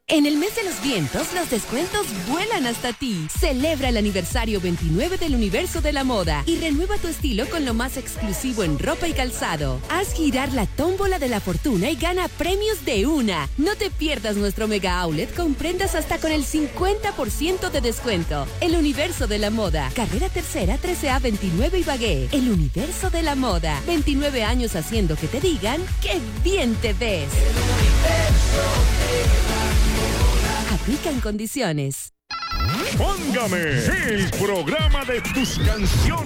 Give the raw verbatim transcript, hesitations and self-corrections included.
En el mes de los vientos, los descuentos vuelan hasta ti. Celebra el aniversario veintinueve del Universo de la Moda y renueva tu estilo con lo más exclusivo en ropa y calzado. Haz girar la tómbola de la fortuna y gana premios de una. No te pierdas nuestro mega outlet con prendas hasta con el cincuenta por ciento de descuento. El Universo de la Moda. Carrera Tercera, trece A veintinueve Ibagué. El Universo de la Moda. veintinueve años haciendo que te digan ¡qué bien te ves! El Universo de la Moda. Aplican condiciones. Póngame el programa de tus canciones